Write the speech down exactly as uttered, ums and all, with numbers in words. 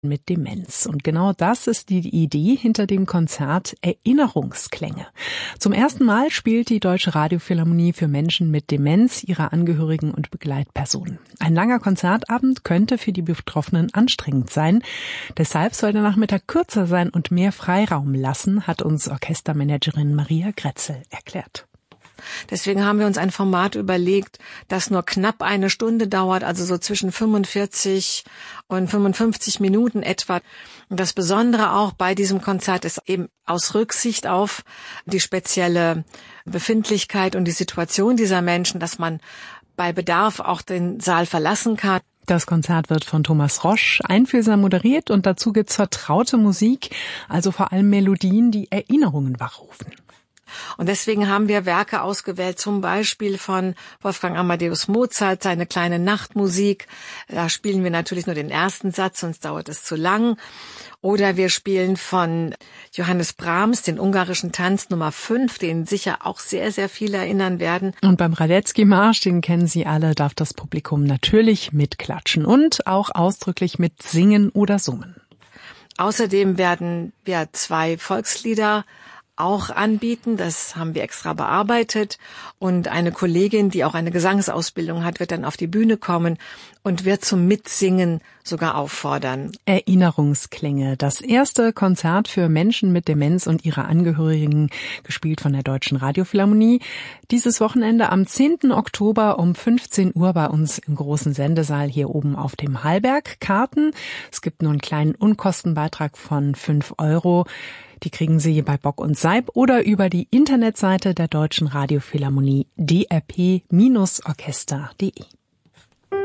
mit Demenz. Und genau das ist die Idee hinter dem Konzert Erinnerungsklänge. Zum ersten Mal spielt die Deutsche Radiophilharmonie für Menschen mit Demenz, ihre Angehörigen und Begleitpersonen. Ein langer Konzertabend könnte für die Betroffenen anstrengend sein. Deshalb soll der Nachmittag kürzer sein und mehr Freiraum lassen, hat uns Orchestermanagerin Maria Grätzel erklärt. Deswegen haben wir uns ein Format überlegt, das nur knapp eine Stunde dauert, also so zwischen fünfundvierzig und fünfundfünfzig Minuten etwa. Und das Besondere auch bei diesem Konzert ist eben aus Rücksicht auf die spezielle Befindlichkeit und die Situation dieser Menschen, dass man bei Bedarf auch den Saal verlassen kann. Das Konzert wird von Thomas Rosch einfühlsam moderiert und dazu gibt's vertraute Musik, also vor allem Melodien, die Erinnerungen wachrufen. Und deswegen haben wir Werke ausgewählt, zum Beispiel von Wolfgang Amadeus Mozart, seine kleine Nachtmusik. Da spielen wir natürlich nur den ersten Satz, sonst dauert es zu lang. Oder wir spielen von Johannes Brahms den ungarischen Tanz Nummer fünf, den sicher auch sehr, sehr viele erinnern werden. Und beim Radetzky-Marsch, den kennen Sie alle, darf das Publikum natürlich mitklatschen und auch ausdrücklich mit singen oder summen. Außerdem werden wir zwei Volkslieder auch anbieten. Das haben wir extra bearbeitet. Und eine Kollegin, die auch eine Gesangsausbildung hat, wird dann auf die Bühne kommen und wird zum Mitsingen sogar auffordern. Erinnerungsklänge. Das erste Konzert für Menschen mit Demenz und ihre Angehörigen, gespielt von der Deutschen Radiophilharmonie. Dieses Wochenende am zehnten Oktober um fünfzehn Uhr bei uns im großen Sendesaal hier oben auf dem Hallberg. Karten. Es gibt nur einen kleinen Unkostenbeitrag von fünf Euro. Die kriegen Sie bei Bock und Seib oder über die Internetseite der Deutschen Radiophilharmonie d r p Bindestrich orchester punkt d e.